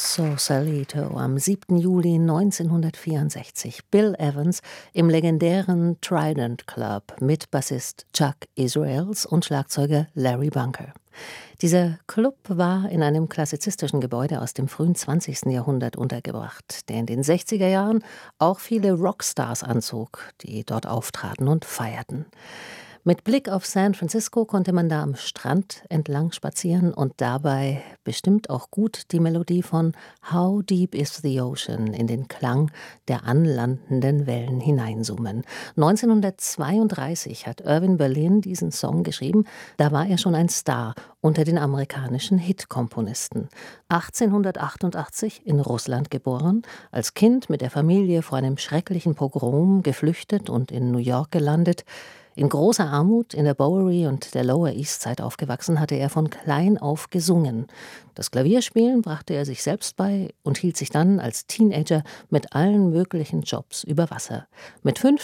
Sausalito am 7. Juli 1964. Bill Evans im legendären Trident Club mit Bassist Chuck Israels und Schlagzeuger Larry Bunker. Dieser Club war in einem klassizistischen Gebäude aus dem frühen 20. Jahrhundert untergebracht, der in den 60er Jahren auch viele Rockstars anzog, die dort auftraten und feierten. Mit Blick auf San Francisco konnte man da am Strand entlang spazieren und dabei bestimmt auch gut die Melodie von How Deep is the Ocean in den Klang der anlandenden Wellen hineinsummen. 1932 hat Irving Berlin diesen Song geschrieben, da war er schon ein Star unter den amerikanischen Hitkomponisten. 1888 in Russland geboren, als Kind mit der Familie vor einem schrecklichen Pogrom geflüchtet und in New York gelandet. In großer Armut in der Bowery und der Lower East Side aufgewachsen, hatte er von klein auf gesungen. Das Klavierspielen brachte er sich selbst bei und hielt sich dann als Teenager mit allen möglichen Jobs über Wasser. Mit